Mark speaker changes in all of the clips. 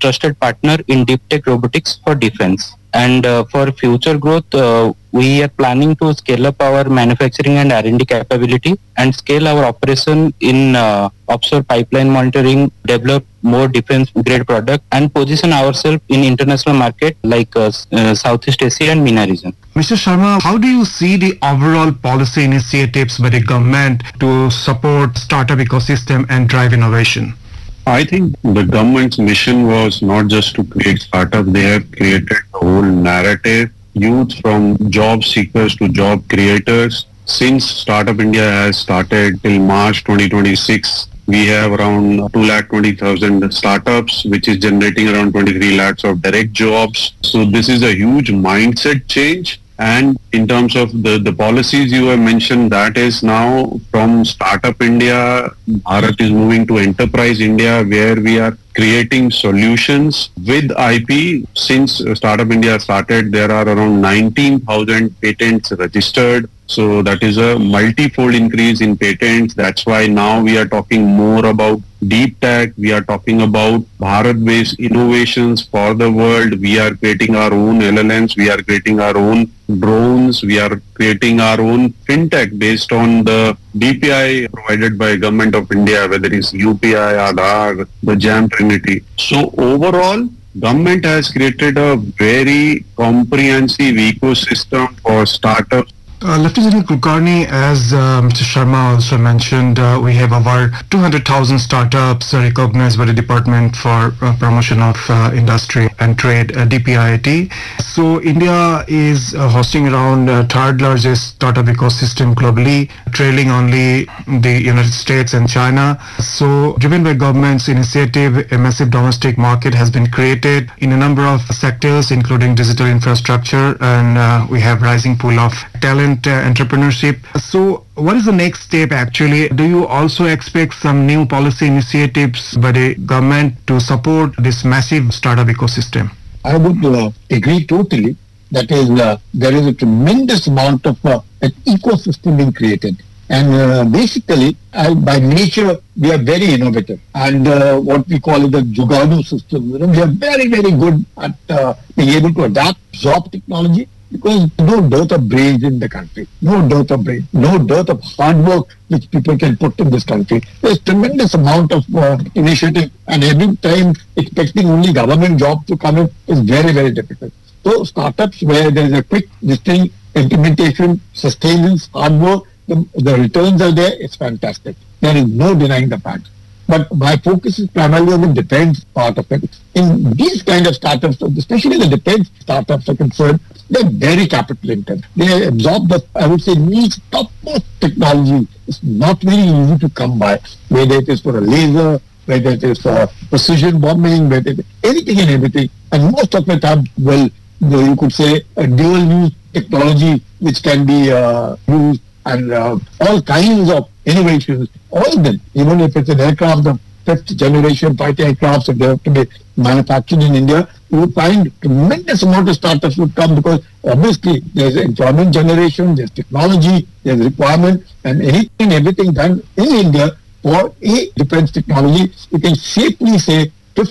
Speaker 1: trusted partner in deep tech robotics for defense. And for future growth, we are planning to scale up our manufacturing and R&D capability and scale our operation in offshore pipeline monitoring, develop more defense grade product, and position ourselves in international market like Southeast Asia and MENA region.
Speaker 2: Mr. Sharma, how do you see the overall policy initiatives by the government to support startup ecosystem and drive innovation?
Speaker 3: I think the government's mission was not just to create startups, they have created a whole narrative, youth from job seekers to job creators. Since Startup India has started till March 2026, we have around 2,20,000 startups, which is generating around 23 lakhs of direct jobs. So this is a huge mindset change. And in terms of the policies you have mentioned, that is now from Startup India, Bharat is moving to Enterprise India, where we are creating solutions with IP. Since Startup India started, there are around 19,000 patents registered. So that is a multi-fold increase in patents. That's why now we are talking more about deep tech. We are talking about Bharat-based innovations for the world. We are creating our own LLMs. We are creating our own drones. We are creating our own fintech based on the DPI provided by Government of India, whether it's UPI, Aadhaar, the JAM Trinity. So overall, government has created a very comprehensive ecosystem for startups.
Speaker 2: Lieutenant Kulkarni, as Mr. Sharma also mentioned, we have over 200,000 startups recognized by the Department for Promotion of Industry and Trade, DPIIT. So India is hosting around third largest startup ecosystem globally, trailing only the United States and China. So driven by government's initiative, a massive domestic market has been created in a number of sectors, including digital infrastructure, and we have rising pool of talent entrepreneurship. So what is the next step actually? Do you also expect some new policy initiatives by the government to support this massive startup ecosystem?
Speaker 4: I would agree totally. That is, there is a tremendous amount of an ecosystem being created. And basically, by nature, we are very innovative. And what we call the Jugaadu system, we are very, very good at being able to adapt, absorb technology. Because no dearth of brains in the country, no dearth of brains, no dearth of hard work which people can put in this country. There's tremendous amount of initiative, and every time expecting only government jobs to come in is very, very difficult. So startups where there is a quick distinct implementation, sustenance, hard work, the returns are there, it's fantastic. There is no denying the fact. But my focus is primarily on the defense part of it. In these kind of startups, especially the defense startups are concerned, they're very capital intensive. They absorb the, I would say, niche topmost technology. It's not very easy to come by, whether it is for a laser, whether it is for precision bombing, whether it is anything and everything. And most of it have, well, you could say, a dual use technology which can be used, and all kinds of innovations, all of them, even if it's an aircraft, the fifth generation fighter aircrafts, if they have to be manufactured in India, you would find tremendous amount of startups would come, because obviously there's employment generation, there's technology, there's requirement, and anything, everything done in India for a defense technology, you can safely say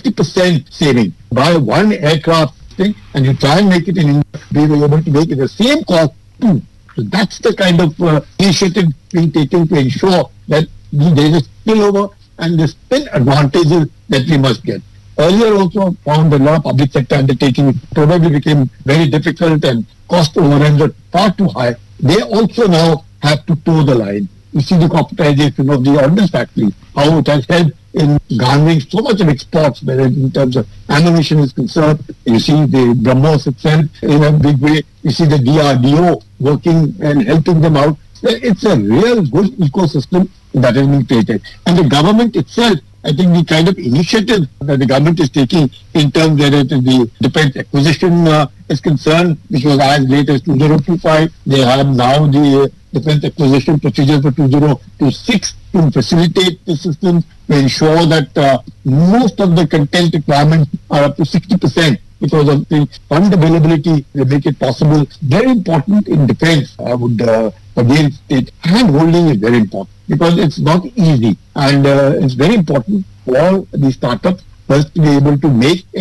Speaker 4: 50% saving. Buy one aircraft thing and you try and make it in India, we were able to make it the same cost too. So that's the kind of initiative being taken to ensure that there is a spillover and the spin advantages that we must get. Earlier also found a lot of public sector undertaking probably became very difficult and cost overruns are far too high. They also now have to toe the line. You see the corporatization of the ordnance factory, how it has helped in garnering so much of exports, whether in terms of ammunition is concerned. You see the BrahMos itself in a big way. You see the DRDO working and helping them out. It's a real good ecosystem that has been created. And the government itself, I think the kind of initiative that the government is taking in terms whether it is the defense acquisition is concerned, which was as late as 2025. They have now the defense acquisition procedure for 2026 to facilitate the system to ensure that most of the content requirements are up to 60%. Because of the fund availability, they make it possible. Very important in defense, I would again state, hand-holding is very important because it's not easy. And it's very important for the startups first to be able to make